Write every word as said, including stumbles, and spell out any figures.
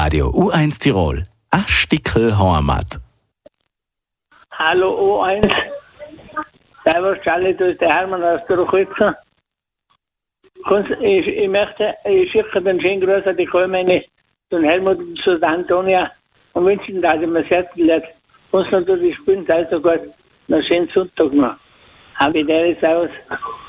Radio U eins Tirol. A Stickel Heimat. Hallo U eins. Servus Charlie, du bist der Hermann aus Durchwitzen. Ich, ich möchte, ich schicke den schönen Gruß an die Kohlmänner, den Helmut und zu der Antonia und wünsche Ihnen, dass ich mir sehr viel leid. Uns natürlich spielen, sei so gut. Noch schönen Sonntag noch. Habe ich der, servus.